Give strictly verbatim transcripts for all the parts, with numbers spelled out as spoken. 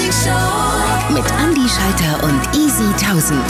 Mit Andi Schalter und Easy tausend.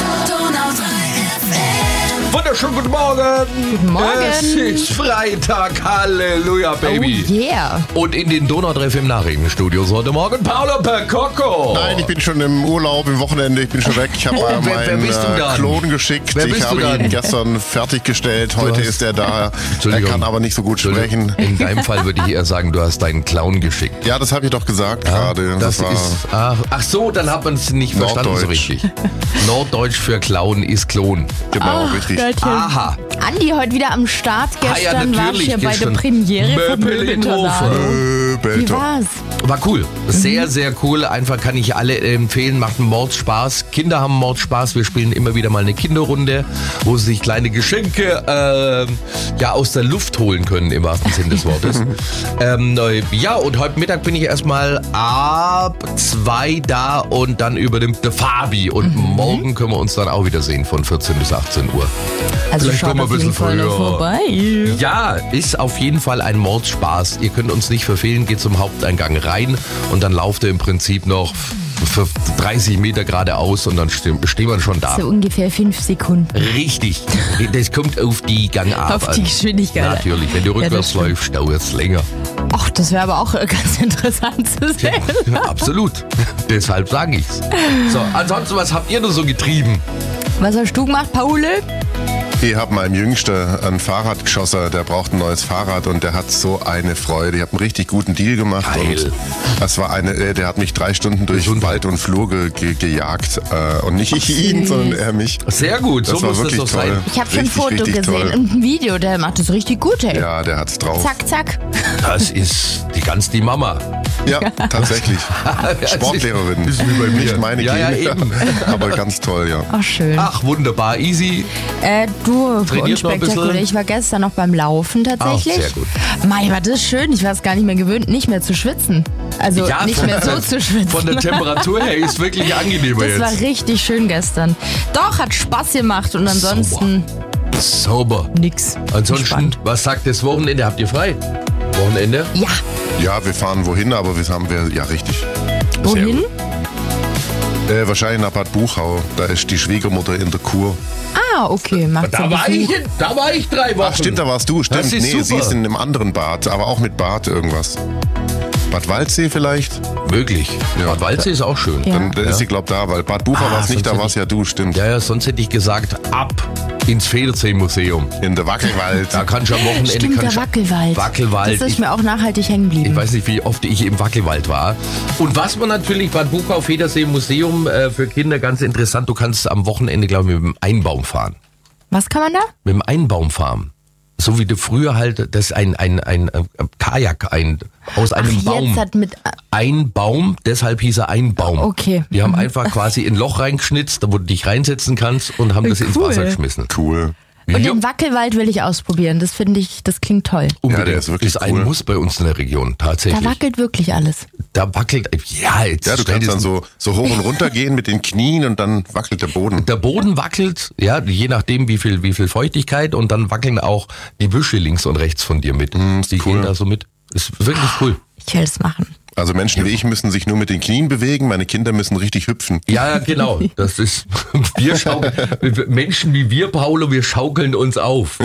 Wunderschönen guten Morgen. Guten Morgen. Es ist Freitag. Halleluja, Baby. Oh yeah. Und in den Donautreff im Nachrichtenstudio ist heute Morgen Paolo Percocco. Nein, ich bin schon im Urlaub, im Wochenende, ich bin schon weg. Ich habe Oh, wer- wer meinen bist du äh, dann? Klon geschickt. Wer Ich bist du habe dann? ihn gestern fertiggestellt. Heute hast- ist er da. Er Entschuldigung. kann aber nicht so gut sprechen. In deinem Fall würde ich eher sagen, du hast deinen Clown geschickt. Ja, das habe ich doch gesagt Ja, gerade. das, war ist. Ach, ach so, dann hat man es nicht verstanden so Norddeutsch. richtig. Norddeutsch für Clown ist Klon. genau richtig. Gottchen. Aha. Andi heute wieder am Start. Ah ja, Gestern war ich natürlich, hier bei der gestern. Premiere von Möbel in Möbeltornado. Äh, Wie Belto. war's? War cool. Sehr, sehr cool. Einfach kann ich alle empfehlen. Macht einen Mordspaß. Kinder haben Mordspaß. Wir spielen immer wieder mal eine Kinderrunde, wo sie sich kleine Geschenke äh, ja aus der Luft holen können, im wahrsten Sinn des Wortes. ähm, äh, ja, und heute Mittag bin ich erstmal ab zwei da und dann über dem der Fabi. Und morgen können wir uns dann auch wieder sehen von vierzehn bis achtzehn Uhr. Also Vielleicht schaut kommen wir auf ein jeden bisschen Fall noch früher. vorbei. Ja, ist auf jeden Fall ein Mordspaß. Ihr könnt uns nicht verfehlen, geht zum Haupteingang rein und dann lauft ihr im Prinzip noch für dreißig Meter geradeaus und dann ste- stehen wir schon da. So ungefähr fünf Sekunden. Richtig. Das kommt auf die Gangart Auf an. die Geschwindigkeit. Natürlich. Wenn du Ja, das rückwärts stimmt. läufst, dauert es länger. Ach, das wäre aber auch äh, ganz interessant zu sehen. Ja, absolut. Deshalb sage ich's. So, ansonsten, was habt ihr denn so getrieben? Was hast du gemacht, Paul? Ich habe meinem Jüngsten ein Fahrrad geschossen, der braucht ein neues Fahrrad und der hat so eine Freude. Ich habe einen richtig guten Deal gemacht. Geil. Und das war eine, äh, der hat mich drei Stunden durch Gesundheit. Wald und Flur ge ge gejagt. Äh, und nicht ich ihn, süß. sondern er mich. Sehr gut, Das so war muss das wirklich doch toll. sein. Ich habe schon ein Richtig, Foto richtig gesehen toll. und ein Video, der macht das richtig gut, ey. Ja, der hat's drauf. Zack, zack. Das ist die ganz die Mama. Ja, tatsächlich. Sportlehrerin. Ist wie bei mir. Nicht meine Ja, ja, Kinder, eben. aber ganz toll, ja. Ach, schön. Ach, wunderbar, easy. Äh, du, Trainiert noch ein unspektakulär. bisschen? Ich war gestern noch beim Laufen tatsächlich. Ach, sehr gut. Mei, war das schön. Ich war es gar nicht mehr gewöhnt, nicht mehr zu schwitzen. Also Ja, nicht von- mehr so zu schwitzen. Von der Temperatur her ist wirklich angenehmer Das jetzt. war richtig schön gestern. Doch, hat Spaß gemacht und ansonsten Sauber. nix. Ansonsten, Entspannt. was sagt das Wochenende? Habt ihr frei? Wochenende? Ja, Ja, wir fahren wohin, aber wir haben wir, ja richtig. wohin? gut. Äh, wahrscheinlich nach Bad Buchau. Da ist die Schwiegermutter in der Kur. Ah, okay. Macht Da war, ich, in- da war ich drei Wochen. Ach stimmt, da warst du. Stimmt. Das ist Nee, super. sie ist in einem anderen Bad, aber auch mit Bad irgendwas. Bad Waldsee vielleicht? Wirklich. Ja. Bad Waldsee ist auch schön. Ja. Dann, dann ist sie, glaub da, weil Bad Buchau Ah, war es nicht, sonst da hätte war es ich- ja du, stimmt. Ja, ja, sonst hätte ich gesagt, ab ins Federzeh-Museum. In der Wackelwald. Da kannst du am Wochenende... Stimmt, der kannst du- Wackelwald. Wackelwald. Das ist Ich, mir auch nachhaltig hängen ich geblieben. weiß nicht, wie oft ich im Wackelwald war. Und was man natürlich, Bad Buchau, Federsee-Museum äh, für Kinder, ganz interessant, du kannst am Wochenende, glaube ich, mit dem Einbaum fahren. Was kann man da? Mit dem Einbaum fahren. So wie du früher halt, das ist ein, ein, ein, ein Kajak ein, aus einem Ach, Baum. jetzt hat mit... Ein Baum, deshalb hieß er Einbaum. Okay. Die haben einfach quasi ein Loch reingeschnitzt, da wo du dich reinsetzen kannst und haben das ins Cool. Wasser geschmissen. Cool. Und Ja, den Wackelwald will ich ausprobieren. Das finde ich, das klingt toll. unbedingt. Ja, der ist wirklich ist ein cool. Muss bei uns in der Region, tatsächlich. Da wackelt wirklich alles. Da wackelt, ja, jetzt Ja, du stell kannst dir dann so, so hoch und runter gehen mit den Knien und dann wackelt der Boden. der Boden wackelt, ja, je nachdem wie viel, wie viel Feuchtigkeit und dann wackeln auch die Büsche links und rechts von dir mit. ist die cool. gehen da so mit. Ist wirklich cool. Ich will es machen. Also Menschen wie ich müssen sich nur mit den Knien bewegen, meine Kinder müssen richtig hüpfen. Ja, ja, genau. Das ist, wir schaukeln, Menschen wie wir, Paolo, wir schaukeln uns auf.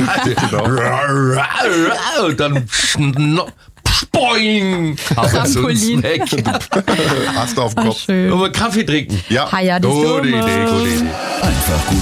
Und dann schno- spoing, haben wir uns Trampolin. weg. Hast du auf dem Kopf. Schön. Wollen wir Kaffee trinken? Ja. Ha, ja, das Gute Dumme. Idee, gute Idee. Einfach gut